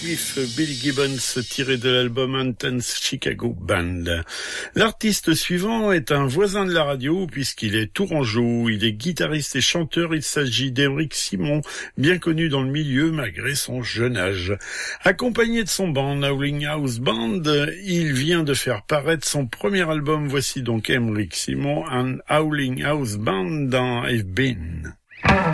with Billy Gibbons tiré de l'album Intense Chicago Band. L'artiste suivant est un voisin de la radio puisqu'il est tourangeau, il est guitariste et chanteur, il s'agit d'Éric Simon, bien connu dans le milieu malgré son jeune âge. Accompagné de son band Howling House Band, il vient de faire paraître son premier album, voici donc Éric Simon and Howling House Band dans I've Been.